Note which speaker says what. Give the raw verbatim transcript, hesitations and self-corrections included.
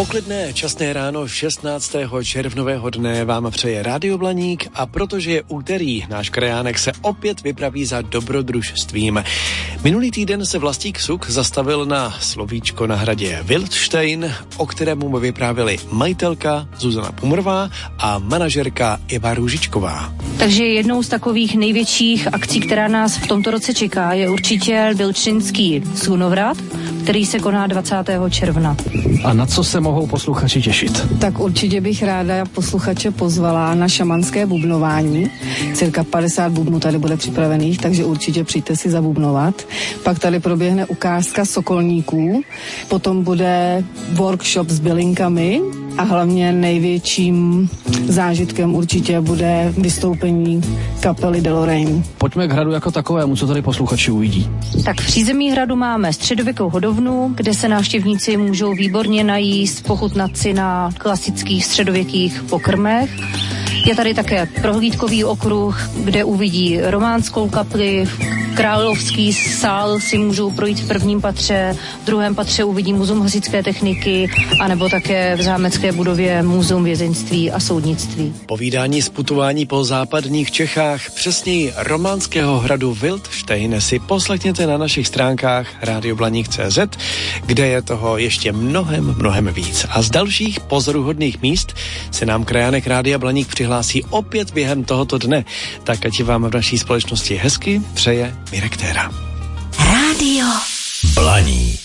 Speaker 1: Poklidné časné ráno šestnáctého červnového dne vám přeje Rádio Blaník a protože je úterý, náš krajánek se opět vypraví za dobrodružstvím. Minulý týden se Vlastík Suk zastavil na slovíčko na hradě Wildstein, o kterému mu vyprávěli majitelka Zuzana Pumrová a manažerka Eva Růžičková.
Speaker 2: Takže jednou z takových největších akcí, která nás v tomto roce čeká, je určitě Wildštejnský slunovrat, který se koná dvacátého června.
Speaker 3: A na co se mohou posluchači těšit?
Speaker 4: Tak určitě bych ráda posluchače pozvala na šamanské bubnování. Cirka padesát bubnů tady bude připravených, takže určitě přijďte si zabubnovat. Pak tady proběhne ukázka sokolníků, potom bude workshop s bylinkami a hlavně největším zážitkem určitě bude vystoupení kapely Deloraine.
Speaker 3: Pojďme k hradu jako takovému, co tady posluchači uvidí.
Speaker 2: Tak v přízemí hradu máme středověkou hodovnu, kde se návštěvníci můžou výborně najíst, pochutnat si na klasických středověkých pokrmech. Je tady také prohlídkový okruh, kde uvidí románskou kapli, královský sál si můžou projít v prvním patře, v druhém patře uvidí muzeum hasičské techniky, anebo také v zámecké budově muzeum vězeňství a soudnictví.
Speaker 1: Povídání z putování po západních Čechách, přesněji románského hradu Wildstein, si poslechněte na našich stránkách rádio blaník tečka cé zet, kde je toho ještě mnohem, mnohem víc. A z dalších pozoruhodných míst se nám krajánek Rádia Blaník přihlásí opět během tohoto dne. Tak ať vám v naší společnosti hezky přeje Mirek Téra.
Speaker 5: Rádio Blaník.